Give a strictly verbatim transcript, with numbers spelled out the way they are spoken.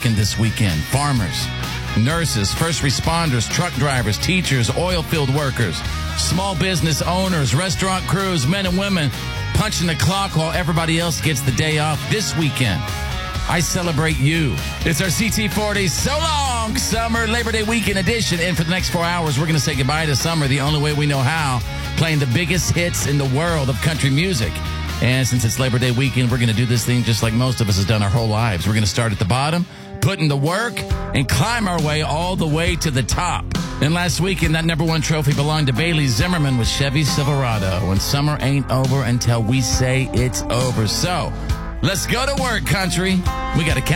working this weekend. Farmers, nurses, first responders, truck drivers, teachers, oil field workers, small business owners, restaurant crews, men and women punching the clock while everybody else gets the day off this weekend. I celebrate you. It's our C T forty So Long Summer Labor Day Weekend edition. And for the next four hours, we're going to say goodbye to summer the only way we know how, playing the biggest hits in the world of country music. And since it's Labor Day weekend, we're going to do this thing just like most of us has done our whole lives. We're going to start at the bottom, put in the work, and climb our way all the way to the top. And last weekend, that number one trophy belonged to Bailey Zimmerman with Chevy Silverado. And summer ain't over until we say it's over. So let's go to work, country. We got to count.